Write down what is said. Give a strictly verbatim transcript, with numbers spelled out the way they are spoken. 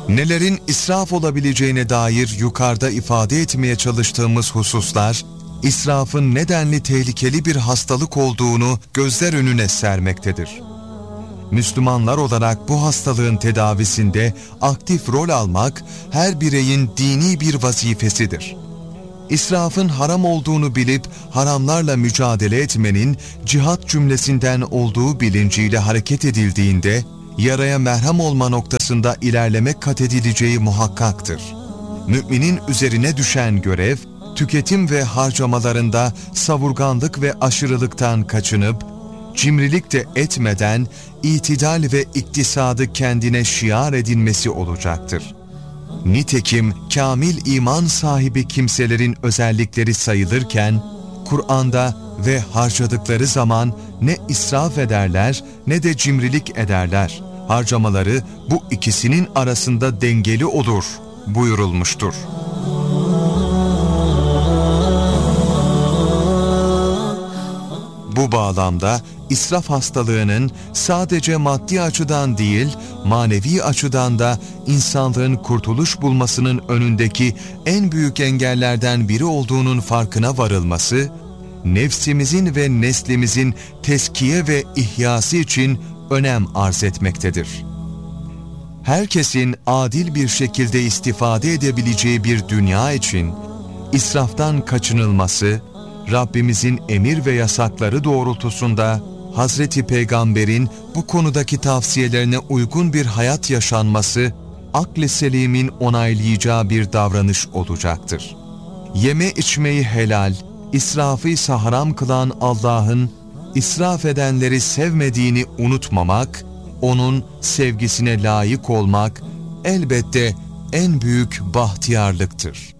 Nelerin israf olabileceğine dair yukarıda ifade etmeye çalıştığımız hususlar, israfın nedenli tehlikeli bir hastalık olduğunu gözler önüne sermektedir. Müslümanlar olarak bu hastalığın tedavisinde aktif rol almak her bireyin dini bir vazifesidir. İsrafın haram olduğunu bilip haramlarla mücadele etmenin cihat cümlesinden olduğu bilinciyle hareket edildiğinde, yaraya merhem olma noktasında ilerlemek kat edileceği muhakkaktır. Müminin üzerine düşen görev, tüketim ve harcamalarında savurganlık ve aşırılıktan kaçınıp, cimrilik de etmeden itidal ve iktisadı kendine şiar edinmesi olacaktır. Nitekim kamil iman sahibi kimselerin özellikleri sayılırken, Kur'an'da ve harcadıkları zaman ne israf ederler ne de cimrilik ederler. Harcamaları bu ikisinin arasında dengeli olur buyurulmuştur. Bu bağlamda israf hastalığının sadece maddi açıdan değil, manevi açıdan da insanlığın kurtuluş bulmasının önündeki en büyük engellerden biri olduğunun farkına varılması, nefsimizin ve neslimizin teskiye ve ihyası için önem arz etmektedir. Herkesin adil bir şekilde istifade edebileceği bir dünya için israftan kaçınılması, Rabbimizin emir ve yasakları doğrultusunda Hazreti Peygamber'in bu konudaki tavsiyelerine uygun bir hayat yaşanması, akl-i selimin onaylayacağı bir davranış olacaktır. Yeme içmeyi helal, israfı ise haram kılan Allah'ın, israf edenleri sevmediğini unutmamak, onun sevgisine layık olmak elbette en büyük bahtiyarlıktır.